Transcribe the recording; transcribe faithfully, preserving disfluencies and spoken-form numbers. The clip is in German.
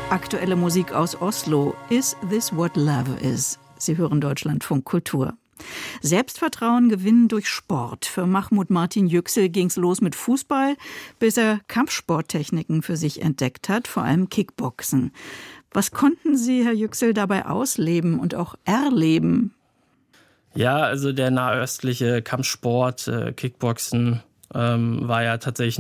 Aktuelle Musik aus Oslo. Is this what love is? Sie hören Deutschlandfunk Kultur. Selbstvertrauen gewinnen durch Sport. Für Mahmoud Martin Yüksel ging's los mit Fußball, bis er Kampfsporttechniken für sich entdeckt hat, vor allem Kickboxen. Was konnten Sie, Herr Yüksel, dabei ausleben und auch erleben? Ja, also der nahöstliche Kampfsport, äh, Kickboxen, ähm, war ja tatsächlich